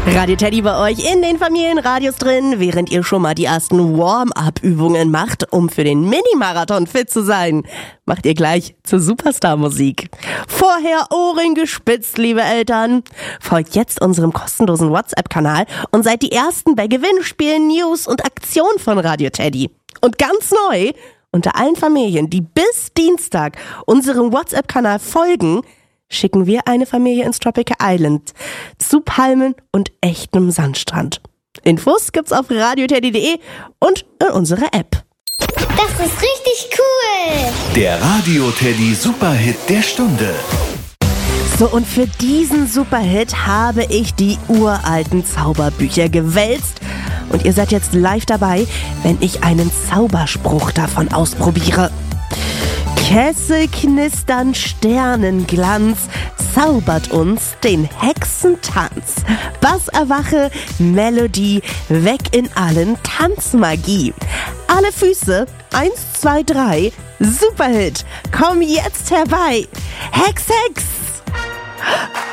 Radio Teddy bei euch in den Familienradios drin, während ihr schon mal die ersten Warm-up-Übungen macht, um für den Mini-Marathon fit zu sein. Macht ihr gleich zur Superstar-Musik. Vorher Ohren gespitzt, liebe Eltern. Folgt jetzt unserem kostenlosen WhatsApp-Kanal und seid die Ersten bei Gewinnspielen, News und Aktionen von Radio Teddy. Und ganz neu, unter allen Familien, die bis Dienstag unserem WhatsApp-Kanal folgen, schicken wir eine Familie ins Tropical Island zu Palmen und echtem Sandstrand. Infos gibt's auf radioteddy.de und in unserer App. Das ist richtig cool! Der Radio Teddy Superhit der Stunde. So, und für diesen Superhit habe ich die uralten Zauberbücher gewälzt. Und ihr seid jetzt live dabei, wenn ich einen Zauberspruch davon ausprobiere. Kessel knistern, Sternenglanz, zaubert uns den Hexentanz. Bass erwache, Melodie, weg in allen Tanzmagie. Alle Füße, 1, 2, 3, Superhit, komm jetzt herbei. Hex, Hex!